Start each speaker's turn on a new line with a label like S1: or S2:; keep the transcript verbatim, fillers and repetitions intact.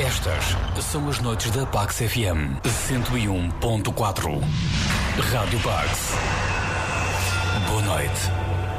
S1: Estas são as noites da Pax F M cento e um ponto quatro. Rádio Pax. Boa noite.